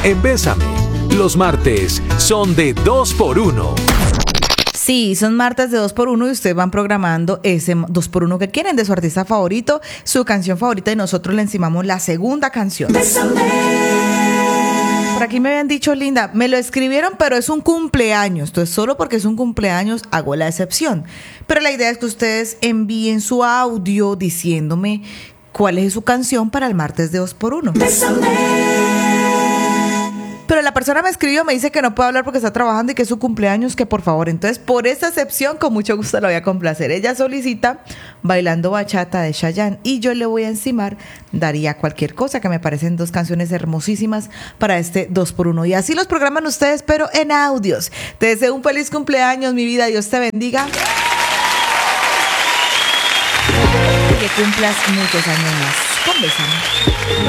en Bésame. Los martes son de 2x1. Sí, son martes de 2x1 y ustedes van programando ese 2x1 que quieren de su artista favorito, su canción favorita, y nosotros le encimamos la segunda canción. Por aquí me habían dicho, Linda, me lo escribieron, pero es un cumpleaños. Entonces, solo porque es un cumpleaños hago la excepción. Pero la idea es que ustedes envíen su audio diciéndome cuál es su canción para el martes de 2x1. Pero la persona me escribió, me dice que no puede hablar porque está trabajando y que es su cumpleaños, que por favor. Entonces, por esa excepción, con mucho gusto la voy a complacer. Ella solicita Bailando Bachata de Chayanne y yo le voy a encimar Daría Cualquier Cosa, que me parecen dos canciones hermosísimas para este 2x1. Y así los programan ustedes, pero en audios. Te deseo un feliz cumpleaños, mi vida. Dios te bendiga. Que cumplas muchos años más. Con Bésame.